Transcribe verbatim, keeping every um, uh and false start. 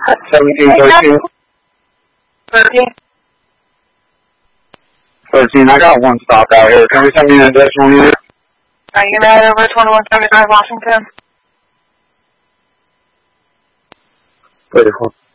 seventeen thirteen. thirteen. thirteen, I got one stop out here. Can we send me an additional unit? Alright, you're gonna head over to twenty-one seventy-five Washington. thirty-four.